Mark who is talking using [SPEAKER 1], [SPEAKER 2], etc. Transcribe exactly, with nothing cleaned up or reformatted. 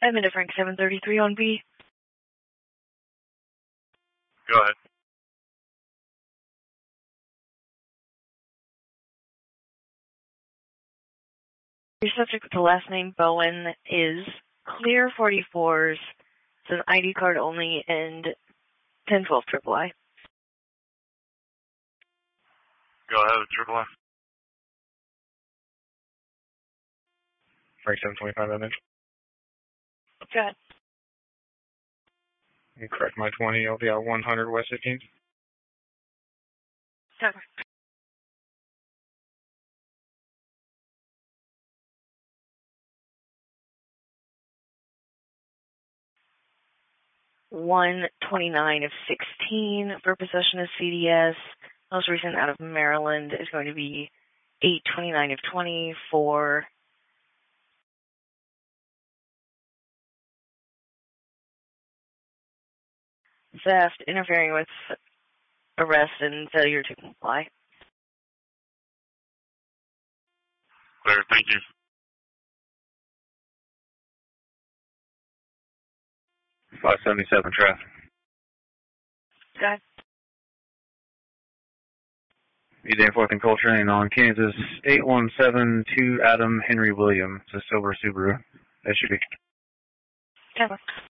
[SPEAKER 1] I'm in a Frank seven thirty-three on B.
[SPEAKER 2] Go ahead.
[SPEAKER 1] Your subject with the last name Bowen is clear forty-fours. It's an I D card only and ten twelve triple I.
[SPEAKER 2] Go ahead with triple I.
[SPEAKER 3] Frank seven twenty-five image.
[SPEAKER 1] Go ahead.
[SPEAKER 3] You correct my twenty, I'll be out one hundred West fifteenth.
[SPEAKER 1] Cover. one twenty-nine of sixteen for possession of C D S. Most recent out of Maryland is going to be eight twenty-nine of twenty for theft, interfering with arrest, and failure to comply.
[SPEAKER 2] Clear, thank you.
[SPEAKER 3] five seventy-seven traffic.
[SPEAKER 1] Go ahead.
[SPEAKER 3] E J fourth and Coltrane on Kansas eight one seven two Adam Henry William. It's a silver Subaru S U V.
[SPEAKER 1] Cover.